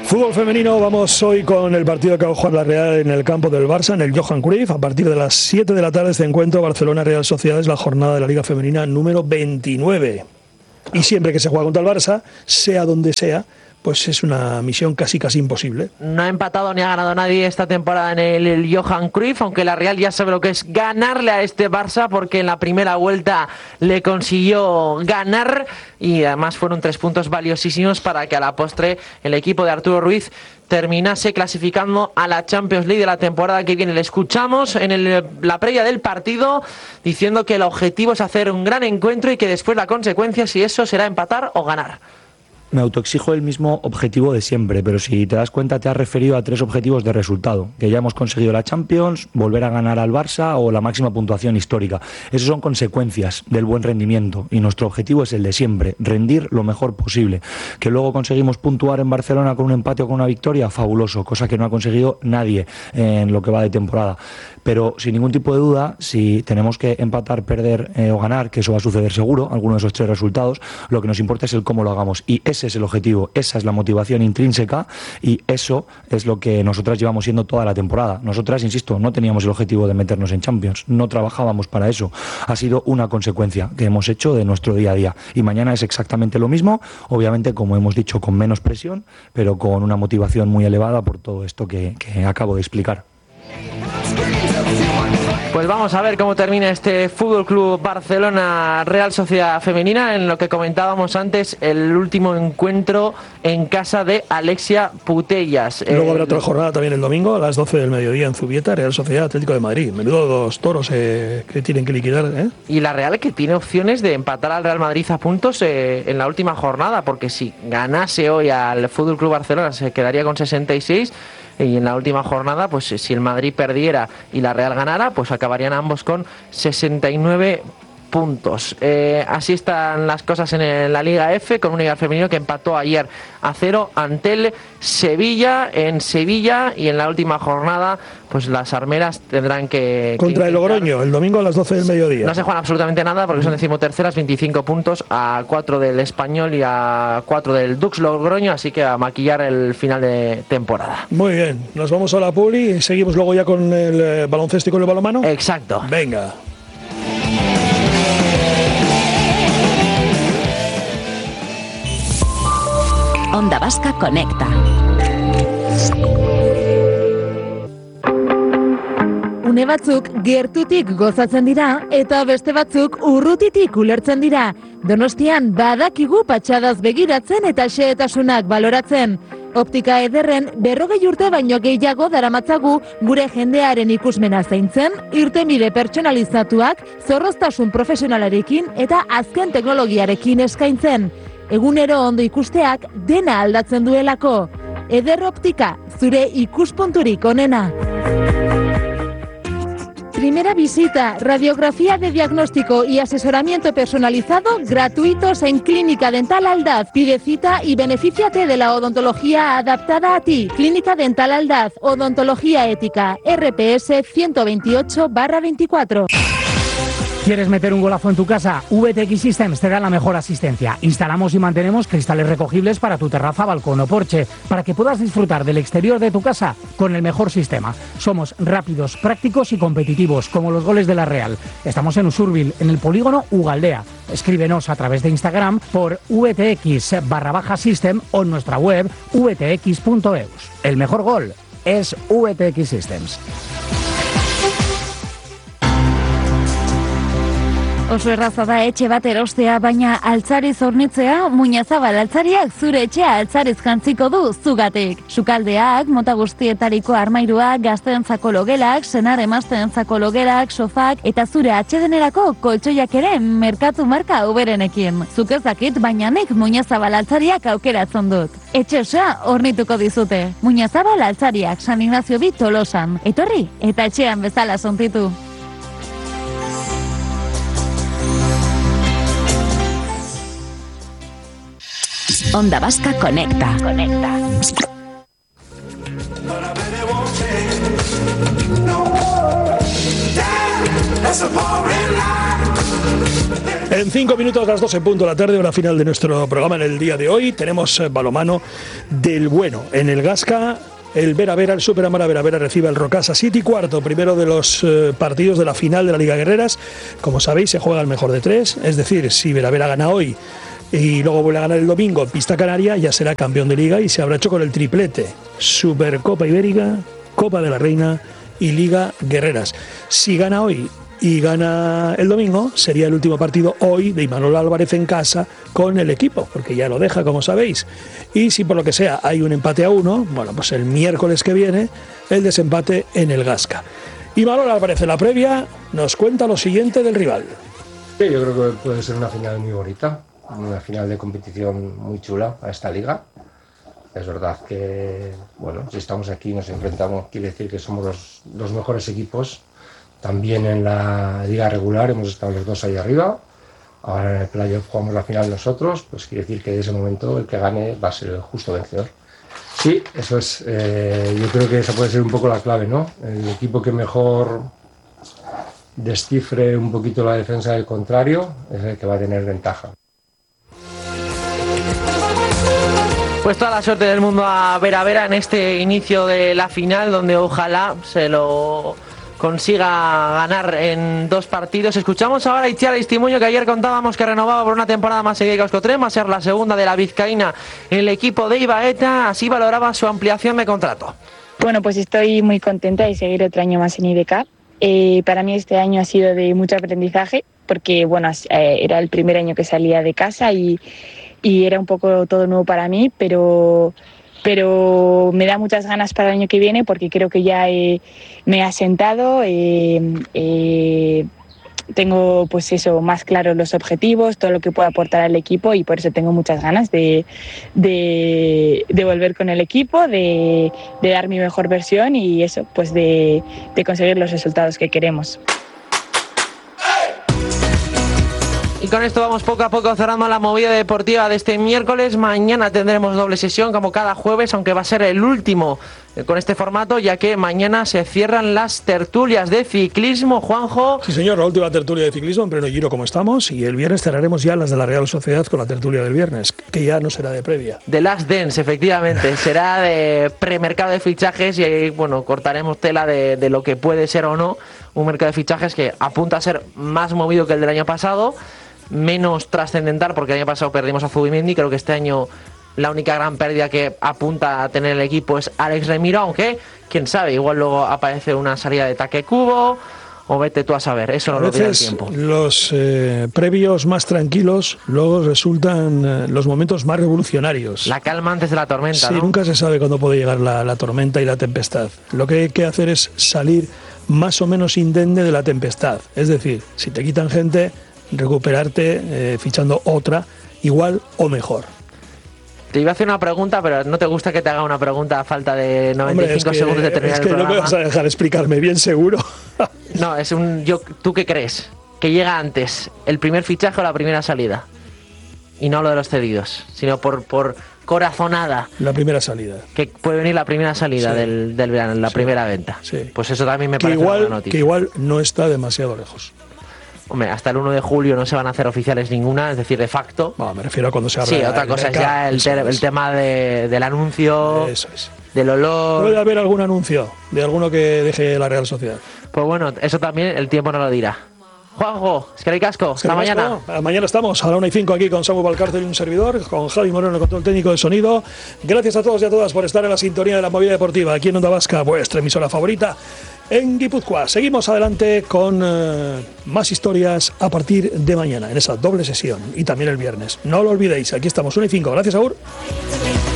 Fútbol femenino, vamos hoy con el partido que va a jugar la Real en el campo del Barça, en el Johan Cruyff. A partir de las 7 de la tarde este encuentro Barcelona-Real Sociedad es la jornada de la Liga Femenina número 29. Y siempre que se juega contra el Barça, sea donde sea, pues es una misión casi imposible. No ha empatado ni ha ganado nadie esta temporada en el Johan Cruyff, aunque la Real ya sabe lo que es ganarle a este Barça, porque en la primera vuelta le consiguió ganar y además fueron 3 puntos valiosísimos para que a la postre el equipo de Arturo Ruiz terminase clasificando a la Champions League de la temporada que viene. Le escuchamos en la previa del partido diciendo que el objetivo es hacer un gran encuentro y que después la consecuencia, si eso, será empatar o ganar. Me autoexijo el mismo objetivo de siempre, pero si te das cuenta te has referido a 3 objetivos de resultado, que ya hemos conseguido la Champions, volver a ganar al Barça o la máxima puntuación histórica. Esas son consecuencias del buen rendimiento y nuestro objetivo es el de siempre, rendir lo mejor posible. Que luego conseguimos puntuar en Barcelona con un empate o con una victoria, fabuloso, cosa que no ha conseguido nadie en lo que va de temporada. Pero sin ningún tipo de duda, si tenemos que empatar, perder o ganar, que eso va a suceder seguro, alguno de esos 3 resultados, lo que nos importa es el cómo lo hagamos. Y ese es el objetivo, esa es la motivación intrínseca y eso es lo que nosotras llevamos siendo toda la temporada. Nosotras, insisto, no teníamos el objetivo de meternos en Champions, no trabajábamos para eso. Ha sido una consecuencia que hemos hecho de nuestro día a día. Y mañana es exactamente lo mismo, obviamente, como hemos dicho, con menos presión, pero con una motivación muy elevada por todo esto que acabo de explicar. Pues vamos a ver cómo termina este Fútbol Club Barcelona Real Sociedad Femenina, en lo que comentábamos antes, el último encuentro en casa de Alexia Putellas. Luego habrá otra jornada también el domingo a las 12 del mediodía en Zubieta, Real Sociedad Atlético de Madrid. Menudo 2 toros que tienen que liquidar, ¿eh? Y la Real, que tiene opciones de empatar al Real Madrid a puntos en la última jornada, porque si ganase hoy al Fútbol Club Barcelona se quedaría con 66. Y en la última jornada, pues si el Madrid perdiera y la Real ganara, pues acabarían ambos con 69 puntos. Así están las cosas en la Liga F, con un Liga femenino que empató ayer a 0 ante el Sevilla en Sevilla, y en la última jornada pues las armeras tendrán que contra el Logroño el domingo a las 12 del mediodía. No se juegan absolutamente nada porque son decimoterceras, 25 puntos, a 4 del Español y a 4 del Dux Logroño, así que a maquillar el final de temporada. Muy bien, nos vamos a la publi y seguimos luego ya con el baloncesto y con el balonmano. Exacto. Venga. Onda Vasca Conecta. Une batzuk gertutik gozatzen dira eta beste batzuk urrutitik ulertzen dira. Donostian badakigu patxadaz begiratzen eta xehetasunak baloratzen. Optika Ederren 40 urte baino gehiago daramatzagu gure jendearen ikusmena zaintzen, irtenbide pertsonalizatuak, zorroztasun profesionalarekin eta azken teknologiarekin eskaintzen. Egunero ondo ikusteak dena aldatzen duelako. Eder Optika, zure ikuspunturik onena. Primera visita, radiografía de diagnóstico y asesoramiento personalizado gratuitos en Clínica Dental Aldaz. Pide cita y benefíciate de la odontología adaptada a ti. Clínica Dental Aldaz, odontología ética, RPS 128/24. ¿Quieres meter un golazo en tu casa? VTX Systems te da la mejor asistencia. Instalamos y mantenemos cristales recogibles para tu terraza, balcón o porche, para que puedas disfrutar del exterior de tu casa con el mejor sistema. Somos rápidos, prácticos y competitivos, como los goles de la Real. Estamos en Usurbil, en el polígono Ugaldea. Escríbenos a través de Instagram por VTX_System o en nuestra web vtx.eus. El mejor gol es VTX Systems. Oso erraza da etxe bat erostea, baina altzariz hornitzea, Muñazabal altzariak zure etxea altzariz jantziko du zugatik. Sukaldeak, mota guztietariko armairuak, gazteentzako logelak, senar emazteentzako logelak, sofak eta zure atsedenerako koltsoiak ere merkatu marka uberenekin. Zuk ez dakit, baina nik Muñazabal altzariak aukeratzen dut. Etxe osoa hornituko dizute. Muñazabal altzariak, San Ignacio bi Tolosan. Etorri eta etxean bezala sontitu. Onda Vasca Conecta. En 5 minutos, las 12 en punto de la tarde, hora final de nuestro programa en el día de hoy. Tenemos balonmano del bueno. En el Gasca, el Vera Vera, el Super Amara Vera Vera recibe al Rocasa City, cuarto, primero de los partidos de la final de la Liga Guerreras. Como sabéis, se juega el mejor de 3, es decir, si Vera Vera gana hoy y luego vuelve a ganar el domingo en pista canaria, ya será campeón de Liga y se habrá hecho con el triplete: Supercopa Ibérica, Copa de la Reina y Liga Guerreras. Si gana hoy y gana el domingo, sería el último partido hoy de Imanol Álvarez en casa con el equipo, porque ya lo deja, como sabéis. Y si por lo que sea hay un empate a 1, bueno, pues el miércoles que viene el desempate en el Gasca. Imanol Álvarez en la previa nos cuenta lo siguiente del rival. Sí, yo creo que puede ser una final muy bonita, una final de competición muy chula a esta liga. Es verdad que, bueno, si estamos aquí y nos enfrentamos, quiere decir que somos los mejores equipos. También en la liga regular hemos estado los dos ahí arriba. Ahora en el playoff jugamos la final nosotros, pues quiere decir que en ese momento el que gane va a ser el justo vencedor. Sí, eso es. Yo creo que esa puede ser un poco la clave, ¿no? El equipo que mejor descifre un poquito la defensa del contrario es el que va a tener ventaja. Pues toda la suerte del mundo a Vera Vera en este inicio de la final, donde ojalá se lo consiga ganar en 2 partidos. Escuchamos ahora a Itziar Aristimuño, que ayer contábamos que renovaba por una temporada más seguida que Euskotren, va a ser la segunda de la vizcaína en el equipo de Ibaeta. Así valoraba su ampliación de contrato. Bueno, pues estoy muy contenta de seguir otro año más en IDK. Para mí este año ha sido de mucho aprendizaje, porque bueno, era el primer año que salía de casa y era un poco todo nuevo para mí, pero me da muchas ganas para el año que viene, porque creo que ya me he asentado, tengo pues eso, más claros los objetivos, todo lo que puedo aportar al equipo, y por eso tengo muchas ganas de volver con el equipo, de dar mi mejor versión y eso, pues de conseguir los resultados que queremos. Y con esto vamos poco a poco cerrando la movida deportiva de este miércoles. Mañana tendremos doble sesión como cada jueves, aunque va a ser el último con este formato, ya que mañana se cierran las tertulias de ciclismo. Juanjo. Sí, señor, la última tertulia de ciclismo en pleno Giro como estamos, y el viernes cerraremos ya las de la Real Sociedad con la tertulia del viernes, que ya no será de previa. The Last Dance, efectivamente, será de premercado de fichajes, y ahí, bueno, cortaremos tela de lo que puede ser o no un mercado de fichajes que apunta a ser más movido que el del año pasado, menos trascendental, porque el año pasado perdimos a Zubimendi. Creo que este año la única gran pérdida que apunta a tener el equipo es Alex Remiro, aunque quién sabe, igual luego aparece una salida de Take Kubo, o vete tú a saber, eso no lo dirá el tiempo. Los previos más tranquilos luego resultan los momentos más revolucionarios. La calma antes de la tormenta, sí, ¿no? Nunca se sabe cuándo puede llegar la tormenta y la tempestad. Lo que hay que hacer es salir más o menos indemne de la tempestad, es decir, si te quitan gente, recuperarte fichando otra igual o mejor. Te iba a hacer una pregunta, pero no te gusta que te haga una pregunta a falta de 95 segundos de terminar el programa. No me vas a dejar explicarme bien, seguro. No, ¿tú qué crees? ¿Que llega antes el primer fichaje o la primera salida? Y no lo de los cedidos, sino por corazonada. La primera salida. Que puede venir la primera salida, sí, del verano, la primera venta. Sí. Pues eso también me parece una buena noticia. Que igual no está demasiado lejos. Hombre, hasta el 1 de julio no se van a hacer oficiales ninguna, es decir, de facto. No, me refiero a cuando se abra. Sí, otra cosa mercado, es ya el tema del anuncio, eso es, del olor. ¿Puede haber algún anuncio de alguno que deje la Real Sociedad? Pues bueno, eso también el tiempo no lo dirá. Juanjo, es que hay casco. Hasta mañana. Mañana estamos a la 1:05 aquí con Samuel Valcárcel y un servidor, con Javi Moreno, el control técnico de sonido. Gracias a todos y a todas por estar en la sintonía de la movida deportiva aquí en Onda Vasca, vuestra emisora favorita en Guipúzcoa. Seguimos adelante con más historias a partir de mañana en esa doble sesión y también el viernes. No lo olvidéis, aquí estamos 1:05. Gracias, Aur.